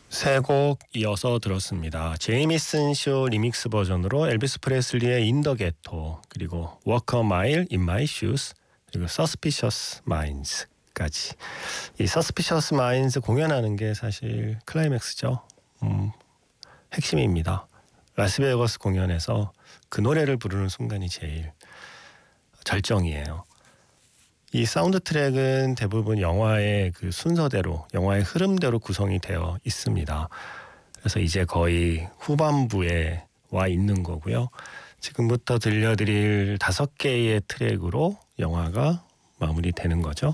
세 곡 이어서 들었습니다. 제이미슨 쇼 리믹스 버전으로 엘비스 프레슬리의 In the Ghetto, 그리고 Walk a Mile in My Shoes, 그리고 Suspicious Minds까지. 이 Suspicious Minds 공연하는 게 사실 클라이맥스죠. 핵심입니다. 라스베이거스 공연에서 그 노래를 부르는 순간이 제일 절정이에요. 이 사운드 트랙은 대부분 영화의 그 순서대로, 영화의 흐름대로 구성이 되어 있습니다. 그래서 이제 거의 후반부에 와 있는 거고요. 지금부터 들려드릴 5개의 트랙으로 영화가 마무리되는 거죠.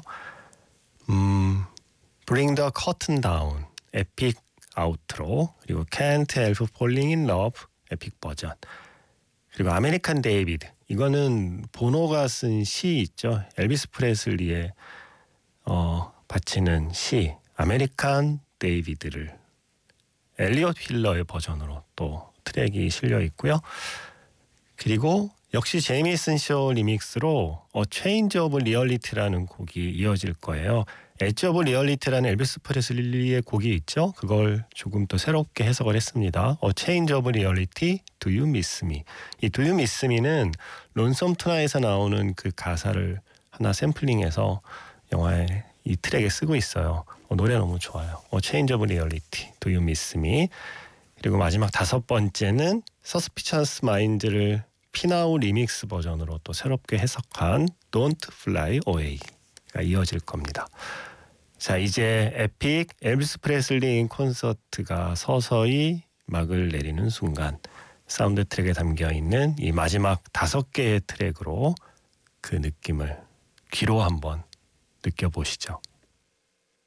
Bring the Curtain Down, 에픽 아우트로, 그리고 Can't Help Falling in Love, 에픽 버전, 그리고 아메리칸 데이비드, 이거는 보노가 쓴 시 있죠. 엘비스 프레슬리의 바치는 시, 아메리칸 데이비드를 엘리엇 휠러의 버전으로 또 트랙이 실려 있고요. 그리고 역시 제이미슨 쇼 리믹스로 Change of Reality라는 곡이 이어질 거예요. 엣지 오브 리얼리티라는 엘비스 프레슬리의 곡이 있죠. 그걸 조금 더 새롭게 해석을 했습니다. Change of Reality, Do You Miss Me. 이 Do You Miss Me는 론섬 투나잇에서 나오는 그 가사를 하나 샘플링해서 영화에 이 트랙에 쓰고 있어요. 노래 너무 좋아요. Change of Reality, Do You Miss Me. 그리고 마지막 5번째는 Suspicious Minds를 피나우 리믹스 버전으로 또 새롭게 해석한 Don't Fly Away가 이어질 겁니다. 자, 이제 에픽 엘비스 프레슬리 콘서트가 서서히 막을 내리는 순간, 사운드 트랙에 담겨있는 이 마지막 5개의 트랙으로 그 느낌을 귀로 한번 느껴보시죠.